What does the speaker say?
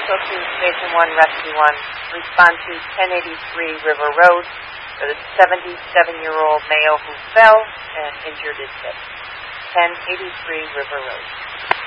also to Station 1, Rescue 1. Respond to 1083 River Road for the 77-year-old male who fell and injured his hip. 1083 River Road.